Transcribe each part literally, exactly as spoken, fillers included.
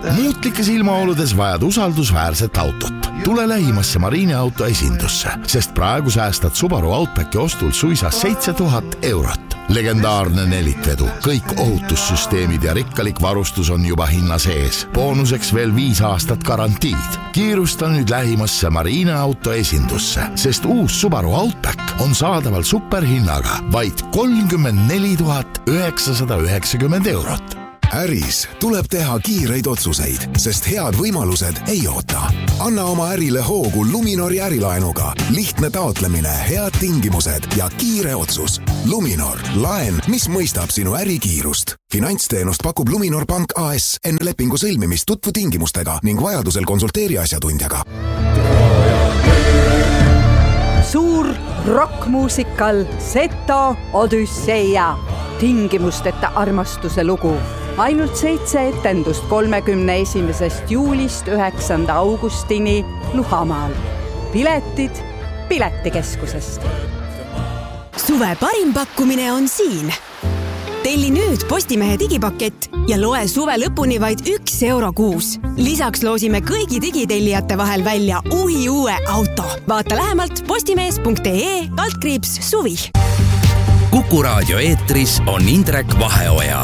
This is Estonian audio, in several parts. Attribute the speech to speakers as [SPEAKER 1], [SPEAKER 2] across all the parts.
[SPEAKER 1] Muutlikes ilmaoludes vajad usaldusväärset autot. Tule lähimasse Marine auto esindusse, sest praegu säästad Subaru Outbacki ostul suisa seitse tuhat eurot. Legendaarne nelikvedu, kõik ohutussüsteemid ja rikkalik varustus on juba hinna sees. Boonuseks veel viis aastat garantiid. Kiirusta nüüd lähimasse Marine auto esindusse, sest uus Subaru Outback on saadaval superhinnaga vaid kolmkümmend neli tuhat üheksasada üheksakümmend eurot.
[SPEAKER 2] Äris tuleb teha kiireid otsuseid, sest head võimalused ei oota. Anna oma ärile hoogu Luminori ärilaenuga. Lihtne taotlemine, head tingimused ja kiire otsus. Luminor, laen, mis mõistab sinu ärikiirust. Finantsteenust pakub Luminor Pank A S enne lepingu sõlmimist tutvu tingimustega ning vajadusel konsulteeri asjatundjaga.
[SPEAKER 3] Suur rockmuusikal Seto Odüsseia. Tingimusteta armastuse lugu. Ainult seitse etendust kolmekümne esimesest juulist üheksanda augustini Luhamaal. Piletid Piletikeskusest.
[SPEAKER 4] Suve parim pakkumine on siin. Telli nüüd Postimehe digipakett ja loe suve lõpuni vaid üks euro kuus. Lisaks loosime kõigi digitellijate vahel välja uhi uue auto. Vaata lähemalt postimees punkt ee kaldkriips suvi.
[SPEAKER 5] Kuku raadio eetris on Indrek Vaheoja.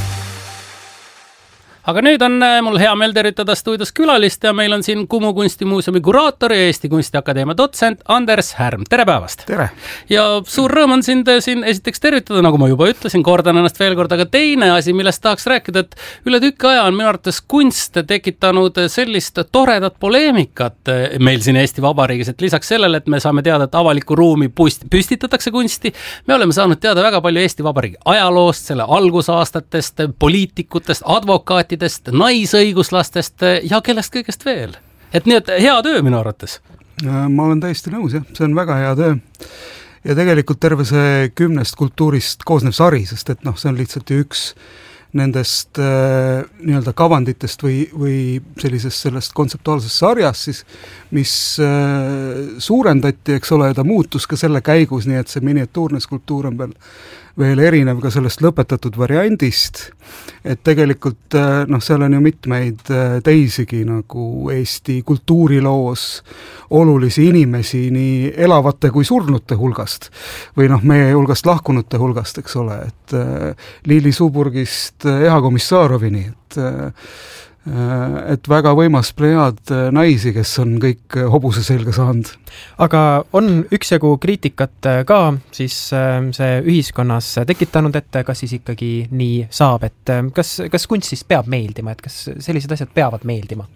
[SPEAKER 6] Aga nüüd on mul hea meel tervitada stuudios külalist ja meil on siin Kumu kunstimuuseumi kuraator ja Eesti Kunstiakadeemia dotsent Anders Härm. Tere päevast!
[SPEAKER 7] Tere!
[SPEAKER 6] Ja suur rõõm on sind siin esiteks tervitada, nagu ma juba ütlesin, kordan ennast veel kord, aga teine asi, millest tahaks rääkida, et üle tükki aja on minu arvates kunst tekitanud sellist toredat poleemikat meil siin Eesti Vabariigis, et lisaks sellele, et me saame teada, et avaliku ruumi püstitatakse kunsti, me oleme saanud teada väga palju Eesti Vabariigi ajaloost, selle algusaastatest, poliitikutest, advokaatidest, naisõiguslastest ja kellest kõigest veel. Et nii, et hea töö minu arvates.
[SPEAKER 7] Ma olen täiesti nõus, jah. See on väga hea töö. Ja tegelikult terve see kümnest kultuurist koosnev sari, sest et noh, see on lihtsalt ju üks nendest äh, nii-öelda kavanditest või, või sellisest sellest kontseptuaalsest sarjast, siis, mis äh, suurendati, eks ole, ta muutus ka selle käigus, nii et see miniatuurne skulptuur on veel veel erinev ka sellest lõpetatud variandist, et tegelikult noh, seal on ju mitmeid teisigi nagu Eesti kultuuriloos olulisi inimesi nii elavate kui surnute hulgast või noh, meie hulgast lahkunute hulgast, eks ole, et Liili Suburgist Eha Komissarovini, et et väga võimas plejaad naisi, kes on kõik hobuse selga saanud.
[SPEAKER 8] Aga on üksjagu kriitikat ka siis see ühiskonnas tekitanud, et kas siis ikkagi nii saab, et kas, kas kunst siis peab meeldima, et kas sellised asjad peavad meeldima?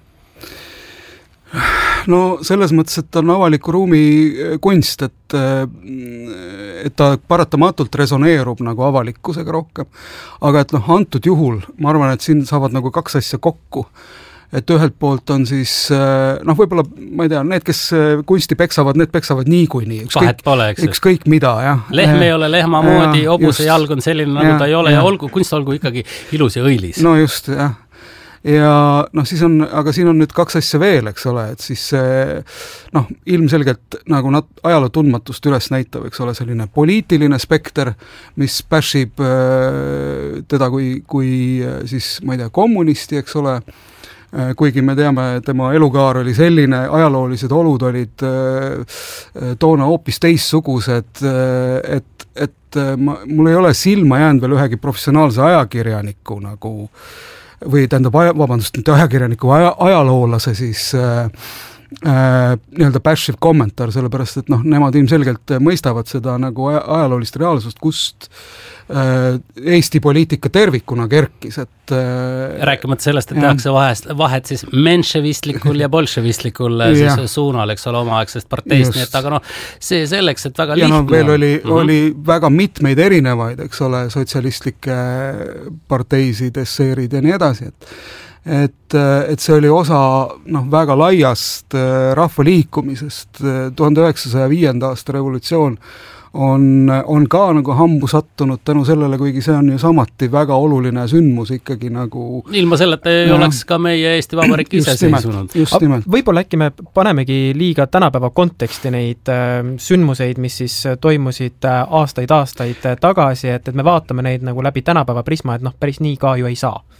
[SPEAKER 7] No selles mõttes, et on avaliku ruumi kunst, et, et ta paratamatult resoneerub nagu avalikkusega rohkem. Aga et noh, antud juhul, ma arvan, et siin saavad nagu kaks asja kokku. Et ühelt poolt on siis, noh võib-olla, ma ei tea, need, kes kunsti peksavad, need peksavad nii kui nii.
[SPEAKER 6] Vahet pole, eks.
[SPEAKER 7] Ükskõik mida, jah.
[SPEAKER 6] Lehm ei ole lehma moodi, hobuse jalg on selline, nagu ta ei ole ja, ja olgu, kunst olgu ikkagi ilus ja õilis.
[SPEAKER 7] No just, jah. Ja noh, siis on, aga siin on nüüd kaks asja veel, eks ole, et siis noh, ilmselgelt nagu nat- ajaloo tundmatust üles näitav, eks ole, selline poliitiline spekter, mis bashib teda kui, kui siis, ma ei tea, kommunisti, eks ole, kuigi me teame, tema elukaar oli selline, ajaloolised olud olid toona hoopis teissugused, et, et ma, mul ei ole silma jäänud veel ühegi professionaalse ajakirjaniku nagu või tähendab, vabandust, mitte ajakirjaniku, aja, ajaloolase siis äh, äh, nii-öelda bashiv kommentaar, sellepärast, et noh, nemad ilmselgelt mõistavad seda nagu ajaloolist reaalsust, kust äh, Eesti poliitika tervikuna kerkis, et äh,
[SPEAKER 6] rääkimata sellest, et tehakse vahest, vahet siis menševistlikul ja bolševistlikul siis suunal, eks ole, omaaegsest parteist, nii et aga noh, see selleks, et väga
[SPEAKER 7] ja
[SPEAKER 6] lihtne.
[SPEAKER 7] Ja no veel oli, mm-hmm. oli väga mitmeid erinevaid, eks ole, sotsialistlikke parteisid, esseerid ja nii edasi, et et, et see oli osa noh, väga laiast rahvaliikumisest. tuhande üheksasaja viienda aasta revolutsioon on, on ka nagu hambu sattunud tänu sellele, kuigi see on ju samati väga oluline sündmus ikkagi nagu
[SPEAKER 6] ilma selleta ei ja. oleks ka meie Eesti Vabariik ise seisunud.
[SPEAKER 8] Võib-olla äkki me panemegi liiga tänapäeva konteksti neid äh, sündmuseid, mis siis toimusid äh, aastaid-aastaid tagasi, et, et me vaatame neid nagu läbi tänapäeva prisma, et noh, päris nii ka ju ei saa.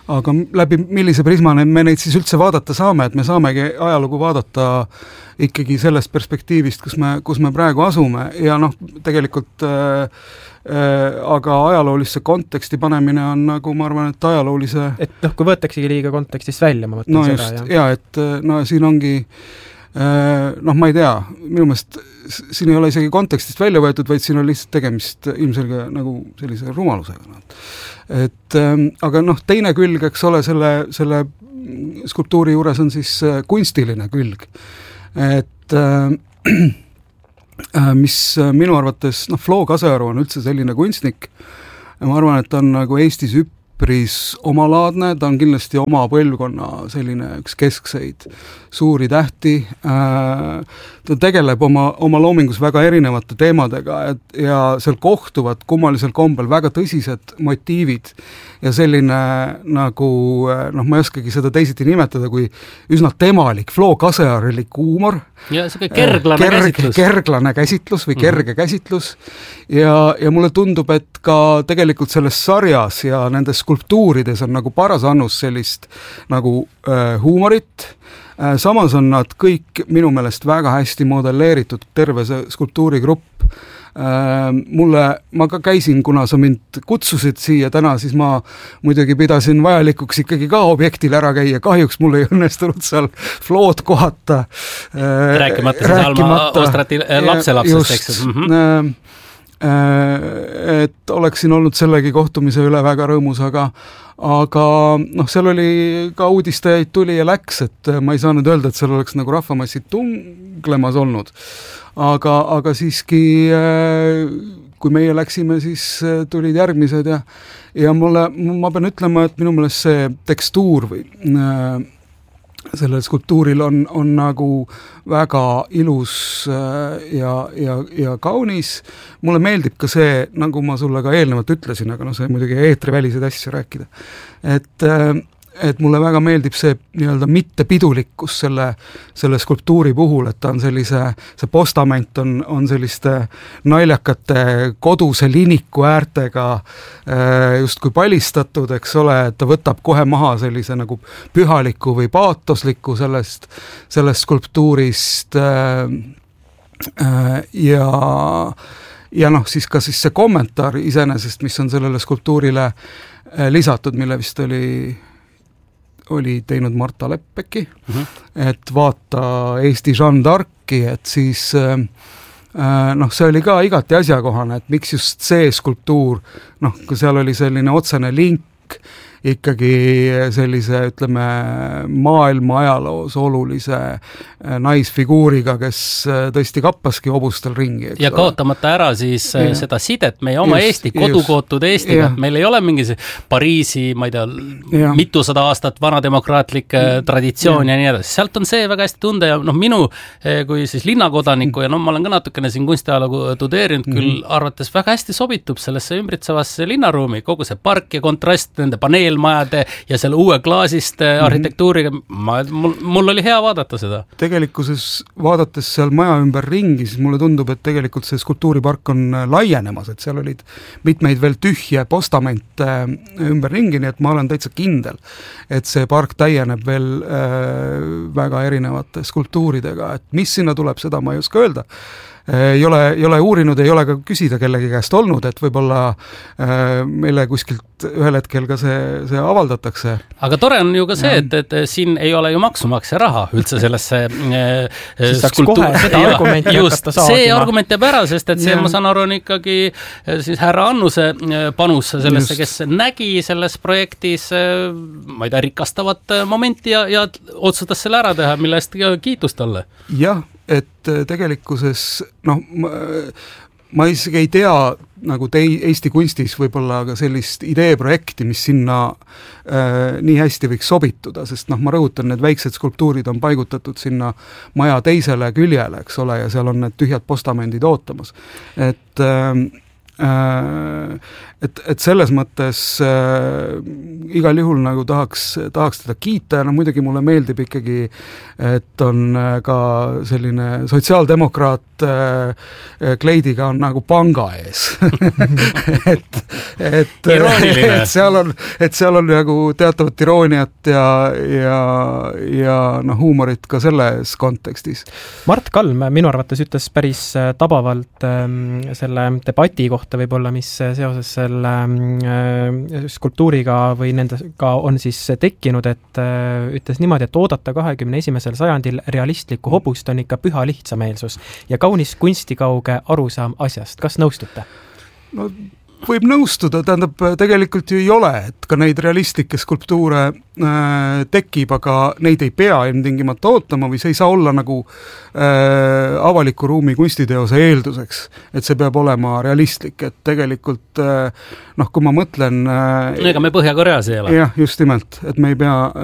[SPEAKER 7] aga läbi millise prisma me neid siis üldse vaadata saame, et me saamegi ajalugu vaadata ikkagi sellest perspektiivist, kus me, kus me praegu asume ja noh, tegelikult äh, äh, aga ajaloolisse konteksti panemine on nagu ma arvan, et ajaloolise
[SPEAKER 8] et noh, kui võetaksegi liiga kontekstist välja, ma mõtlen
[SPEAKER 7] no
[SPEAKER 8] seda.
[SPEAKER 7] Just, ja, et no siin ongi äh, noh, ma ei tea, minu meelest siin ei ole isegi kontekstist välja võetud, vaid siin on lihtsalt tegemist ilmselge nagu sellise rumalusega. No. Et ähm, aga noh, teine külg, eks ole, selle, selle skulptuuri juures on siis äh, kunstiline külg. Et äh, mis minu arvates, noh, Flo Kasearu on üldse selline kunstnik ja ma arvan, et ta on nagu Eestis üpris omalaadne, ta on kindlasti oma põlvkonna selline üks keskseid suuri tähti, ta tegeleb oma, oma loomingus väga erinevate teemadega et, ja seal kohtuvad kummalisel kombel väga tõsised motiivid ja selline nagu, noh, ma ei oskagi seda teisiti nimetada, kui üsna temalik, Flo Kasearilik huumor.
[SPEAKER 6] Ja see kerglane Kerg, käsitlus.
[SPEAKER 7] Kerglane käsitlus või kerge mm-hmm. käsitlus ja, ja mulle tundub, et ka tegelikult selles sarjas ja nendes skulptuurides on nagu paras annus sellist nagu äh, huumorit. Äh, samas on nad kõik minu meelest väga hästi modelleeritud, terve see skulptuurigrupp. Äh, mulle, ma ka käisin, kuna sa mind kutsusid siia täna, siis ma muidugi pidasin vajalikuks ikkagi ka objektil ära käia, kahjuks mul ei õnnestunud seal Flood kohata.
[SPEAKER 6] Äh, rääkimata siis Alma Ostrati lapselapsest, eks.
[SPEAKER 7] Mm-hmm. Äh, et oleksin olnud sellegi kohtumise üle väga rõõmus, aga aga noh, seal oli ka uudistajaid tuli ja läks, et ma ei saanud öelda, et seal oleks nagu rahvamassid tunglemas olnud. Aga, aga siiski, kui meie läksime, siis tulid järgmised ja, ja mulle, ma pean ütlema, et minu meelest see tekstuur või sellel skulptuuril on, on nagu väga ilus ja, ja, ja kaunis. Mulle meeldib ka see, nagu ma sulle ka eelnevalt ütlesin, aga no see muidugi eetriväliseid asju rääkida, et et mulle väga meeldib see nii-öelda mittepidulikkus selle, selle skulptuuri puhul, et ta on sellise, see postament on, on selliste naljakate koduse liniku äärtega justkui palistatud, eks ole, et ta võtab kohe maha sellise nagu pühaliku või paatosliku sellest, sellest skulptuurist ja ja noh, siis ka siis see kommentaar iseenesest, mis on sellele skulptuurile lisatud, mille vist oli oli teinud Marta Leppeki, mm-hmm. et vaata Eesti Jeanne d'Arc'i, et siis äh, noh, see oli ka igati asjakohane, et miks just see skulptuur, noh, kui seal oli selline otsene link ikkagi sellise, ütleme, maailma ajaloos olulise naisfiguuriga, kes tõesti kappaski hobustel ringi.
[SPEAKER 6] Ja kaotamata ära siis ja. Seda sidet meie oma just, Eesti, kodukootud Eestiga. Meil ei ole mingi Pariisi, ma ei tea, ja. mitusada aastat vanademokraatlik traditsioon ja. ja nii edasi. Sealt on see väga hästi tunde ja noh, minu kui siis linnakodaniku ja noh, ma olen ka natukene siin kunstiajalugu tudeerinud, küll mm-hmm. arvates väga hästi sobitub sellesse ümbritsevasse linnaruumi, kogu see park ja kontrast, nende paneelmajade ja selle uue klaasist mm-hmm. arhitektuuriga, ma, mul, mul oli hea vaadata seda. Tegelikkuses
[SPEAKER 7] vaadates seal maja ümber ringi, siis mulle tundub, et tegelikult see skulptuuripark on laienemas, et seal olid mitmeid veel tühje postamente ümber ringi, nii et ma olen täitsa kindel, et see park täieneb veel äh, väga erinevate skulptuuridega, et mis sinna tuleb, seda ma ei oska öelda. Ei ole, ei ole uurinud, ei ole ka küsida kellegi käest olnud, et võib-olla äh, meile kuskilt ühel hetkel ka see, see avaldatakse. Aga tore on ju ka see, et, et siin ei ole ju maksumaksja raha üldse sellesse äh, skulptuur.
[SPEAKER 8] Seda argumenti
[SPEAKER 6] just, see argument jääb ära, sest et see, ja. ma saan aru, on ikkagi siis härra Annuse panus sellesse, kes nägi selles projektis, ma ei tea, rikastavat momenti ja, ja otsustas selle ära teha, mille eest kiitust talle.
[SPEAKER 7] Jah, et tegelikkuses, noh, ma, ma isegi ei tea nagu tei, Eesti kunstis võib-olla ka sellist ideeprojekti, mis sinna äh, nii hästi võiks sobituda, sest noh, ma rõhutan, need väiksed skulptuurid on paigutatud sinna maja teisele küljele, eks ole, ja seal on need tühjad postamendid ootamas. Et, äh, et, et selles mõttes äh, igal juhul nagu tahaks, tahaks teda kiita ja no muidugi mulle meeldib ikkagi, et on ka selline sotsiaaldemokraat äh, kleidiga on nagu panga ees et, et, et seal on, et seal on nagu teatavat irooniat ja, ja, ja noh, huumorit ka selles kontekstis.
[SPEAKER 8] Mart Kalm minu arvates ütles päris tabavalt ähm, selle debati kohta võib-olla, mis seoses selle äh, skulptuuriga või nendega on siis tekkinud, et äh, ütles niimoodi, et oodata kahekümne esimesel sajandil realistlikku hobust on ikka püha lihtsameelsus ja kaunis kunstikauge arusaam asjast. Kas nõustute?
[SPEAKER 7] No võib nõustuda, tähendab, tegelikult ju ei ole, et ka neid realistlikke skulptuure äh, tekib, aga neid ei pea ilmtingimata ootama või see ei saa olla nagu äh, avaliku ruumi kunstiteose eelduseks, et see peab olema realistlik, et tegelikult äh, noh, kui ma mõtlen äh,
[SPEAKER 6] ega me Põhja-Koreas ei ole.
[SPEAKER 7] Jah, just nimelt, et me ei pea